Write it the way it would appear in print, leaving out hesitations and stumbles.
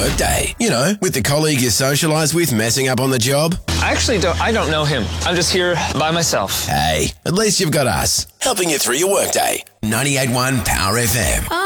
workday. You know, with the colleague you socialise with messing up on the job. I don't know him. I'm just here by myself. Hey, at least you've got us, helping you through your workday. 98.1 Power FM.